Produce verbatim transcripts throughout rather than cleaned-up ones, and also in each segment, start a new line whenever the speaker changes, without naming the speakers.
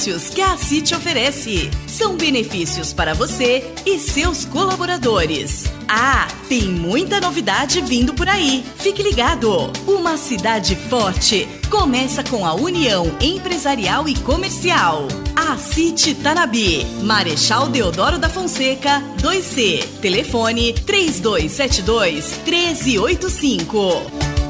que a City oferece. São benefícios para você e seus colaboradores. Ah, tem muita novidade vindo por aí. Fique ligado. Uma cidade forte começa com a União Empresarial e Comercial. A City Tanabi, Marechal Deodoro da Fonseca, dois C. Telefone três dois sete dois, um três oito cinco.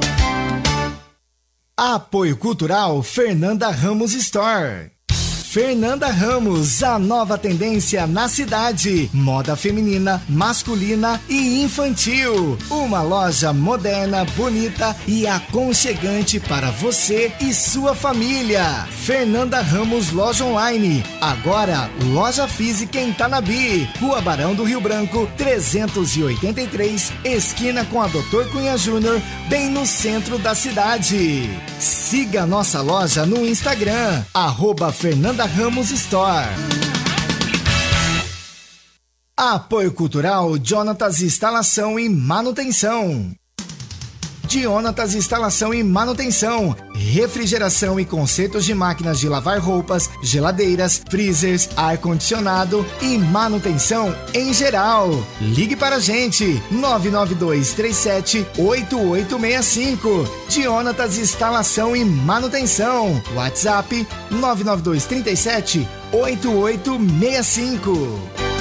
Apoio Cultural Fernanda Ramos Store. Fernanda Ramos, a nova tendência na cidade. Moda feminina, masculina e infantil. Uma loja moderna, bonita e aconchegante para você e sua família. Fernanda Ramos Loja Online. Agora, loja física em Tanabi. Rua Barão do Rio Branco, trezentos e oitenta e três, esquina com a doutor Cunha Júnior, bem no centro da cidade. Siga nossa loja no Instagram, arroba Fernanda Ramos Store. Apoio Cultural Jonatas Instalação e Manutenção. Jonatas Instalação e Manutenção, refrigeração e consertos de máquinas de lavar roupas, geladeiras, freezers, ar-condicionado e manutenção em geral. Ligue para a gente, nove nove dois três sete oito oito seis cinco. Jonatas Instalação e Manutenção. WhatsApp nove nove dois três sete oito oito seis cinco.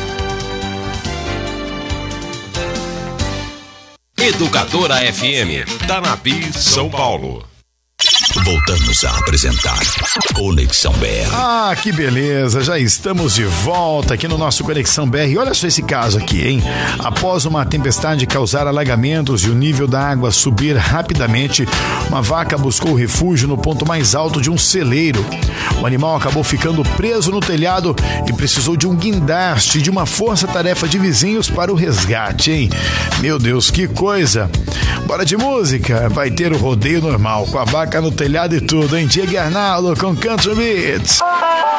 Educadora F M, Tanabi, São Paulo.
Voltamos a apresentar Conexão B R.
Ah, que beleza, já estamos de volta aqui no nosso Conexão B R. Olha só esse caso aqui, hein? Após uma tempestade causar alagamentos e o nível da água subir rapidamente, uma vaca buscou refúgio no ponto mais alto de um celeiro. O animal acabou ficando preso no telhado e precisou de um guindaste e de uma força-tarefa de vizinhos para o resgate, hein? Meu Deus, que coisa! Bora de música, vai ter o rodeio normal, com a vaca no telhado e tudo, hein? Diego Arnaldo com Country Beats.